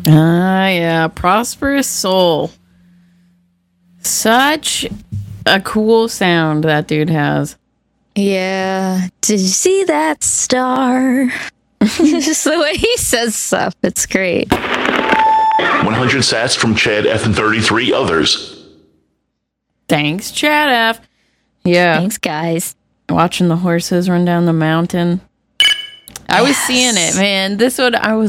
Ah, yeah. Prosperous Soul. Such a cool sound that dude has. Yeah. Did you see that star? Just the way he says stuff. It's great. 100 sats from Chad F and 33 others. Thanks, Chad F. Yeah. Thanks, guys. Watching the horses run down the mountain. I was seeing it, man. This one, I was